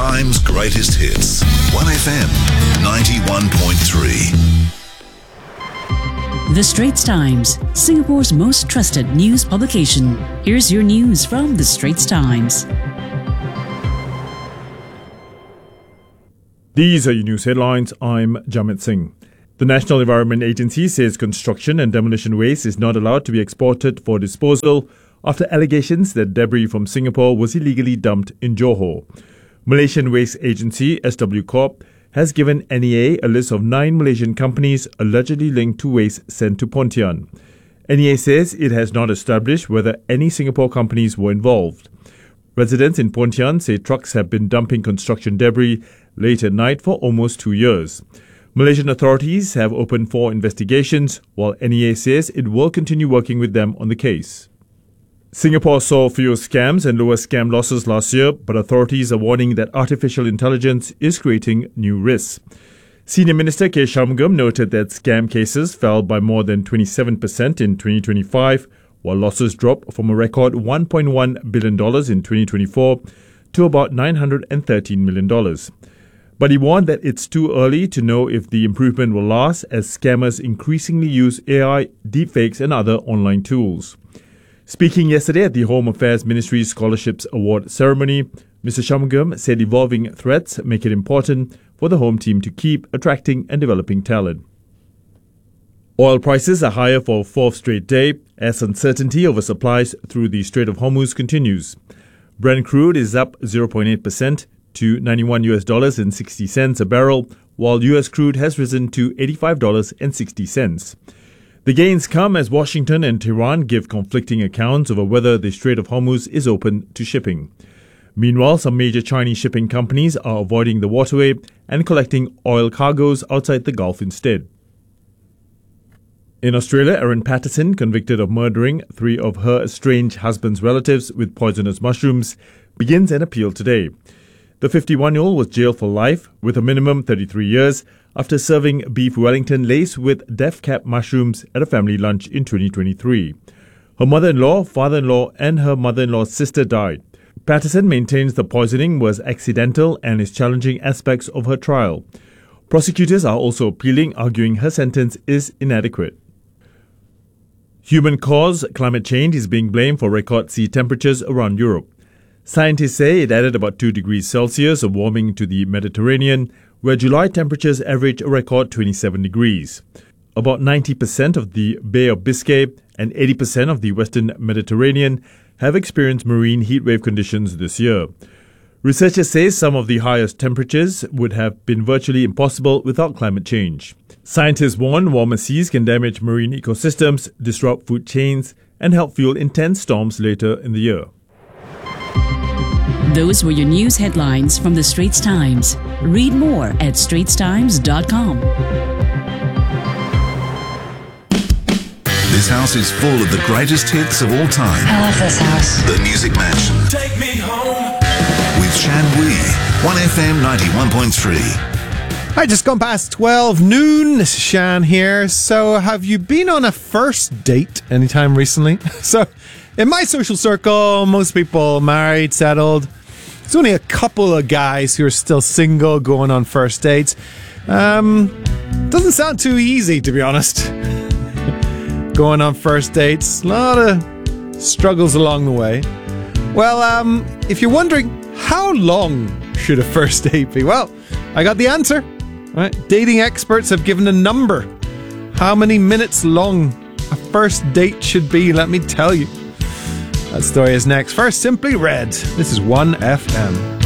time's greatest hits. 1FM 91.3. The Straits Times, Singapore's most trusted news publication. Here's your news from The Straits Times. These are your news headlines. I'm Jamit Singh. The National Environment Agency says construction and demolition waste is not allowed to be exported for disposal after allegations that debris from Singapore was illegally dumped in Johor. Malaysian Waste Agency, SW Corp, has given NEA a list of 9 Malaysian companies allegedly linked to waste sent to Pontian. NEA says it has not established whether any Singapore companies were involved. Residents in Pontian say trucks have been dumping construction debris late at night for almost 2 years. Malaysian authorities have opened 4 investigations, while NEA says it will continue working with them on the case. Singapore saw fewer scams and lower scam losses last year, but authorities are warning that artificial intelligence is creating new risks. Senior Minister K. Shanmugam noted that scam cases fell by more than 27% in 2025, while losses dropped from a record $1.1 billion in 2024 to about $913 million. But he warned that it's too early to know if the improvement will last as scammers increasingly use AI, deepfakes and other online tools. Speaking yesterday at the Home Affairs Ministry's Scholarships Award ceremony, Mr. Shanmugam said evolving threats make it important for the home team to keep attracting and developing talent. Oil prices are higher for a 4th straight day as uncertainty over supplies through the Strait of Hormuz continues. Brent crude is up 0.8% to $91.60 a barrel, while US crude has risen to $85.60. The gains come as Washington and Tehran give conflicting accounts over whether the Strait of Hormuz is open to shipping. Meanwhile, some major Chinese shipping companies are avoiding the waterway and collecting oil cargoes outside the Gulf instead. In Australia, Erin Patterson, convicted of murdering 3 of her estranged husband's relatives with poisonous mushrooms, begins an appeal today. The 51-year-old was jailed for life with a minimum 33 years after serving beef Wellington laced with death cap mushrooms at a family lunch in 2023. Her mother-in-law, father-in-law and her mother-in-law's sister died. Patterson maintains the poisoning was accidental and is challenging aspects of her trial. Prosecutors are also appealing, arguing her sentence is inadequate. Human-caused climate change is being blamed for record sea temperatures around Europe. Scientists say it added about 2 degrees Celsius of warming to the Mediterranean, where July temperatures averaged a record 27 degrees. About 90% of the Bay of Biscay and 80% of the Western Mediterranean have experienced marine heatwave conditions this year. Researchers say some of the highest temperatures would have been virtually impossible without climate change. Scientists warn warmer seas can damage marine ecosystems, disrupt food chains, and help fuel intense storms later in the year. Those were your news headlines from The Straits Times. Read more at straitstimes.com. This house is full of the greatest hits of all time. I love this house. The Music Mansion. Take me home. With Shan Wee. 1FM 91.3. Hi, just gone past 12 noon. This is Shan here. So, have you been on a first date anytime recently? So, in my social circle, most people married, settled. There's only a couple of guys who are still single going on first dates. Doesn't sound too easy, to be honest. Going on first dates, a lot of struggles along the way. Well, if you're wondering, how long should a first date be? Well, I got the answer. Right? Dating experts have given a number. How many minutes long a first date should be, let me tell you. That story is next. First, Simply Red. This is 1FM.